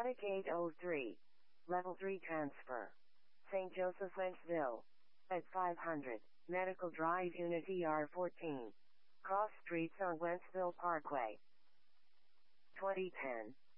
Attic 803. Level 3 transfer. St. Joseph, Wentzville. At 500. Medical Drive Unit ER14. Cross streets on Wentzville Parkway. 2010.